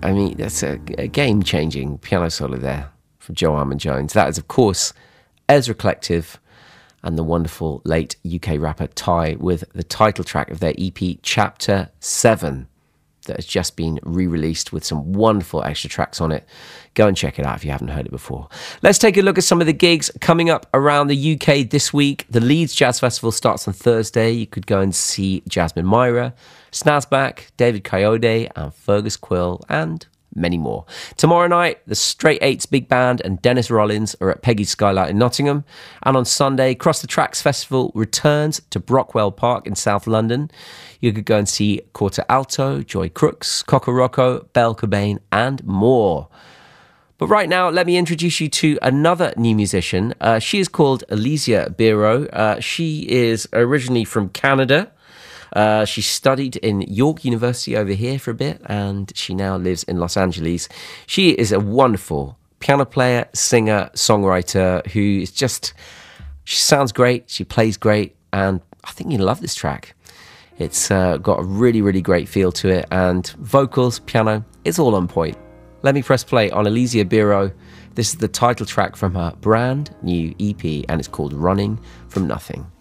I mean, that's a game-changing piano solo there from Joe Armon-Jones. That is, of course, Ezra Collective and the wonderful late UK rapper Ty with the title track of their EP Chapter 7 that has just been re-released with some wonderful extra tracks on it. Go and check it out if you haven't heard it before. Let's take a look at some of the gigs coming up around the UK this week. The Leeds Jazz Festival starts on Thursday. You could go and see Jasmine Myra, Snazback, David Coyote, and Fergus Quill, and many more. Tomorrow night, the Straight Eights Big Band and Dennis Rollins are at Peggy's Skylight in Nottingham. And on Sunday, Cross the Tracks Festival returns to Brockwell Park in South London. You could go and see Quarter Alto, Joy Crooks, Cocorocco, Belle Cobain, and more. But right now, let me introduce you to another new musician. She is called Elysia Biro. She is originally from Canada. She studied in York University over here for a bit, and she now lives in Los Angeles. She is a wonderful piano player, singer, songwriter who is just, she sounds great, she plays great, and I think you'll love this track. It's got a really, really great feel to it, and vocals, piano, it's all on point. Let me press play on Elysia Biro. This is the title track from her brand new EP, and it's called Running From Nothing.